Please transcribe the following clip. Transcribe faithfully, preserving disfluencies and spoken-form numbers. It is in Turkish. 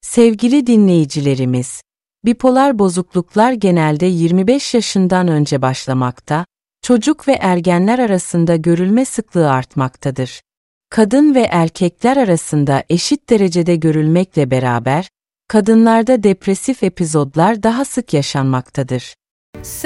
Sevgili dinleyicilerimiz, bipolar bozukluklar genelde yirmi beş yaşından önce başlamakta, çocuk ve ergenler arasında görülme sıklığı artmaktadır. Kadın ve erkekler arasında eşit derecede görülmekle beraber, kadınlarda depresif epizodlar daha sık yaşanmaktadır.